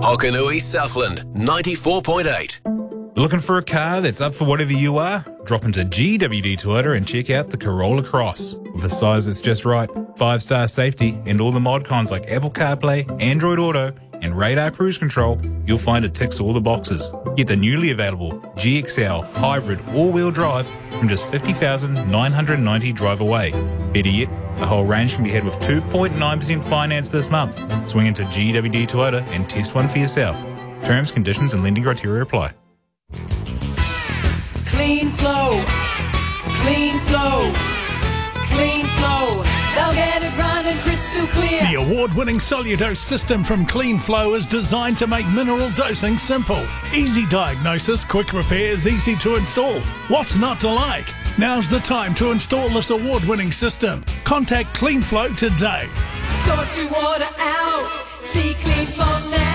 Hokanui Southland 94.8. Looking for a car that's up for whatever you are? Drop into GWD Toyota and check out the Corolla Cross. With a size that's just right, 5-star safety, and all the mod cons like Apple CarPlay, Android Auto, and Radar Cruise Control, you'll find it ticks all the boxes. Get the newly available GXL Hybrid All-Wheel Drive from just $50,990 drive away. Better yet, the whole range can be had with 2.9% finance this month. Swing into GWD Toyota and test one for yourself. Terms, conditions, and lending criteria apply. Clean flow, clean flow, clean flow. They'll get it running crystal clear. The award-winning Soludose system from Clean Flow is designed to make mineral dosing simple. Easy diagnosis, quick repairs, easy to install. What's not to like? Now's the time to install this award-winning system. Contact Clean Flow today. Sort your water out. See Clean Flow now.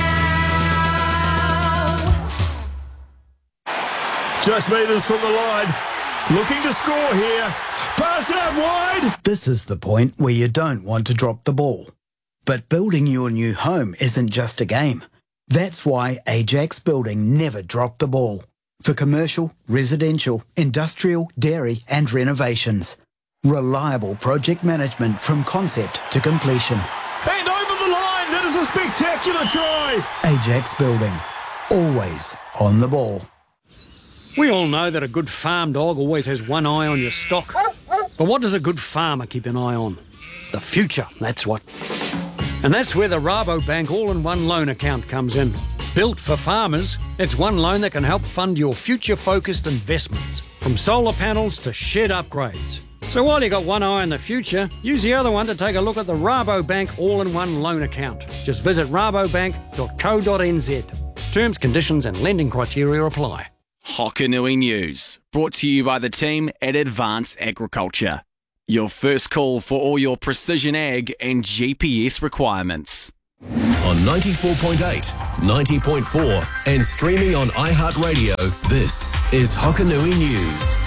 Just meters from the line. Looking to score here. Pass out wide. This is the point where you don't want to drop the ball. But building your new home isn't just a game. That's why Ajax Building never dropped the ball. For commercial, residential, industrial, dairy and renovations. Reliable project management from concept to completion. And over the line. That is a spectacular try. Ajax Building. Always on the ball. We all know that a good farm dog always has one eye on your stock. But what does a good farmer keep an eye on? The future, that's what. And that's where the Rabobank all-in-one loan account comes in. Built for farmers, it's one loan that can help fund your future-focused investments, from solar panels to shed upgrades. So while you got one eye on the future, use the other one to take a look at the Rabobank all-in-one loan account. Just visit rabobank.co.nz. Terms, conditions and lending criteria apply. Hokanui News, brought to you by the team at Advanced Agriculture. Your first call for all your precision ag and GPS requirements. On 94.8, 90.4 and streaming on iHeartRadio, this is Hokanui News.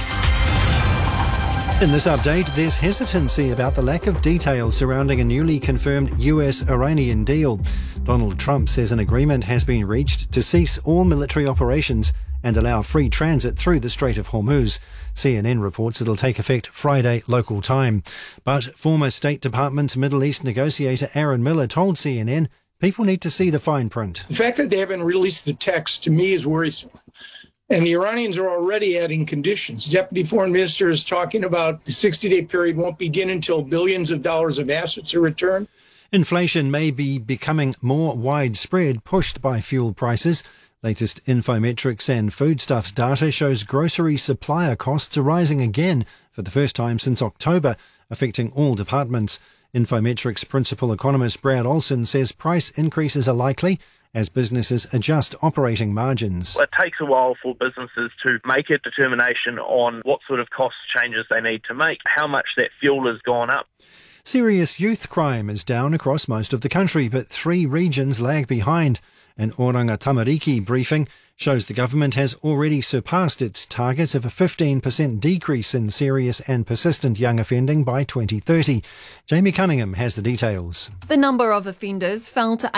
In this update, there's hesitancy about the lack of details surrounding a newly confirmed US-Iranian deal. Donald Trump says an agreement has been reached to cease all military operations and allow free transit through the Strait of Hormuz. CNN reports it'll take effect Friday local time. But former State Department Middle East negotiator Aaron Miller told CNN people need to see the fine print. The fact that they haven't released the text, to me, is worrisome. And the Iranians are already adding conditions. Deputy Foreign Minister is talking about the 60-day period won't begin until billions of dollars of assets are returned. Inflation may be becoming more widespread, pushed by fuel prices. Latest Infometrics and foodstuffs data shows grocery supplier costs are rising again for the first time since October, affecting all departments. Infometrics principal economist Brad Olson says price increases are likely as businesses adjust operating margins. It takes a while for businesses to make a determination on what sort of cost changes they need to make, how much that fuel has gone up. Serious youth crime is down across most of the country, but 3 regions lag behind. An Oranga Tamariki briefing shows the government has already surpassed its target of a 15% decrease in serious and persistent young offending by 2030. Jamie Cunningham has the details. The number of offenders fell to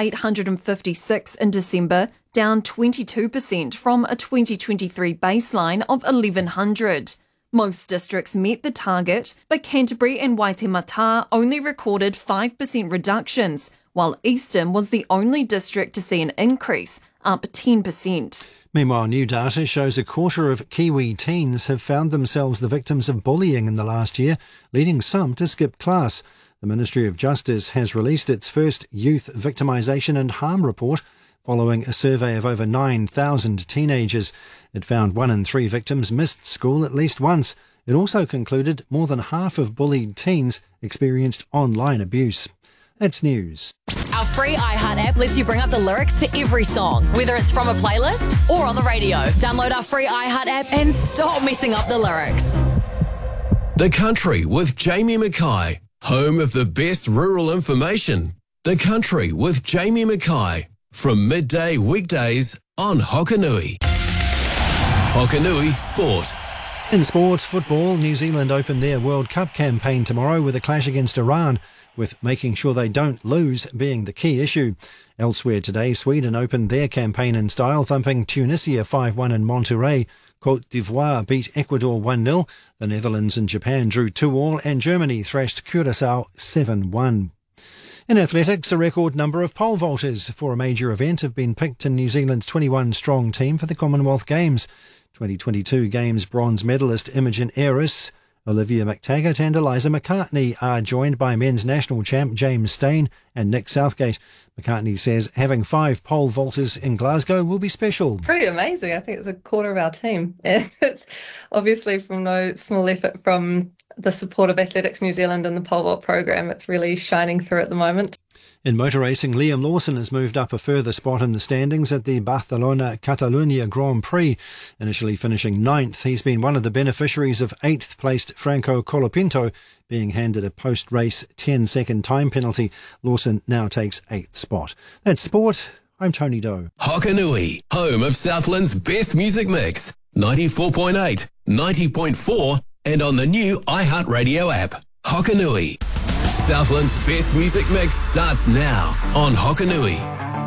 856 in December, down 22% from a 2023 baseline of 1,100. Most districts met the target, but Canterbury and Waitemata only recorded 5% reductions, while Eastern was the only district to see an increase, up 10%. Meanwhile, new data shows a quarter of Kiwi teens have found themselves the victims of bullying in the last year, leading some to skip class. The Ministry of Justice has released its first Youth Victimisation and Harm report following a survey of over 9,000 teenagers. It found 1 in 3 victims missed school at least once. It also concluded more than half of bullied teens experienced online abuse. That's news. Our free iHeart app lets you bring up the lyrics to every song, whether it's from a playlist or on the radio. Download our free iHeart app and stop messing up the lyrics. The Country with Jamie Mackay, home of the best rural information. The Country with Jamie Mackay, from midday weekdays on Hokanui. Hokanui Sport. In sport, football, New Zealand open their World Cup campaign tomorrow with a clash against Iran, with making sure they don't lose being the key issue. Elsewhere today, Sweden opened their campaign in style, thumping Tunisia 5-1 in Monterrey. Côte d'Ivoire beat Ecuador 1-0. The Netherlands and Japan drew 2-2, and Germany thrashed Curaçao 7-1. In athletics, a record number of pole vaulters for a major event have been picked in New Zealand's 21-strong team for the Commonwealth Games. 2022 Games bronze medalist Imogen Ayres, Olivia McTaggart and Eliza McCartney are joined by men's national champ James Stein and Nick Southgate. McCartney says having 5 pole vaulters in Glasgow will be special. Pretty amazing. I think it's a quarter of our team. And it's obviously from no small effort from the support of Athletics New Zealand and the pole vault program. It's really shining through at the moment. In motor racing, Liam Lawson has moved up a further spot in the standings at the Barcelona-Catalunya Grand Prix. Initially finishing 9th, he's been one of the beneficiaries of 8th placed Franco Colapinto being handed a post-race 10-second time penalty. Lawson now takes 8th spot. That's sport. I'm Tony Doe. Hokanui, home of Southland's best music mix. 94.8, 90.4 and on the new iHeartRadio app. Hokanui. Southland's best music mix starts now on Hokanui.